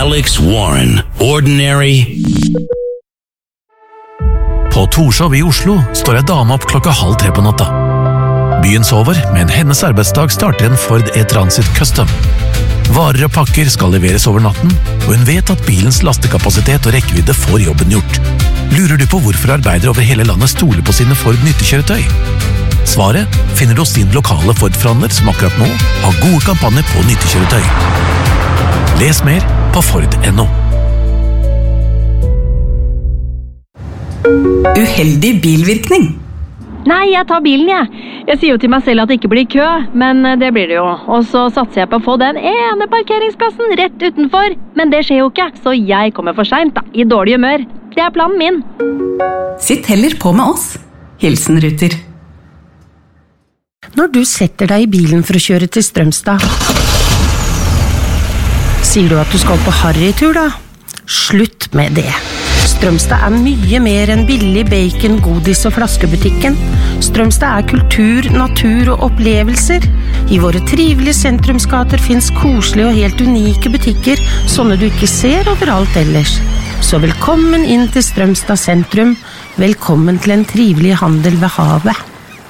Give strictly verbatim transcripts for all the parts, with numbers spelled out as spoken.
Alex Warren. Ordinary. På Torshov i Oslo står en dame opp klokka halv tre på natta. Byen sover, men hennes arbeidsdag starter en Ford E-Transit Custom. Varer og pakker skal leveres over natten, og hun vet at bilens lastekapasitet og rekkevidde får jobben gjort. Lurer du på hvorfor arbeidere over hele landet stoler på sine Ford nyttekjøretøy? Svaret finner du hos din lokale Ford-forhandler som akkurat nå har gode kampanjer på nyttekjøretøy. Les mer på Ford punktum no. Uheldig bilvirkning. Nei, jeg tar bilen, jeg. Jeg sier jo til meg selv at det ikke blir kø, men det blir det jo. Og så satser jeg på å få den ene parkeringsplassen rett utenfor. Men det skjer jo ikke, så jeg kommer for sent, da, i dårlig humør. Det er planen min. Sitt heller på med oss. Hilsen Ruter. Når du setter deg i bilen for å kjøre til Strømstad, sier du at du skal på harrytur, da? Slutt med det. Strømstad er mye mer enn billig bacon, godis og flaskebutikken. Strømstad er kultur, natur og opplevelser. I våre trivelige sentrumsgater finnes koselige og helt unike butikker, sånne du ikke ser overalt ellers. Så velkommen inn til Strømstad sentrum. Velkommen til en trivelig handel ved havet.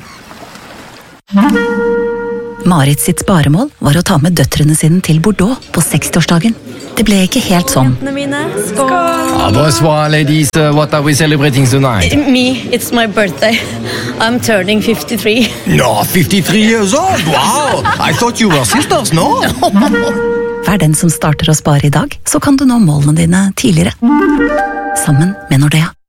Marit sitt sparemål var å ta med døtrene sine til Bordeaux på sekstiårsdagen. Det ble ikke helt sånn. Skål! Ah, bonsoir, ladies. Uh, what are we celebrating tonight? Me, it's my birthday. I'm turning fifty-three. No, fifty-three years old? Wow! I thought you were sisters, no? Vær den som starter å spare i dag, så kan du nå målene dine tidligere. Sammen med Nordea.